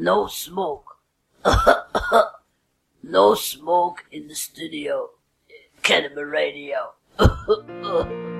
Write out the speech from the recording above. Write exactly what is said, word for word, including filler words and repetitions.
No smoke. No smoke in the studio. Kenema Radio.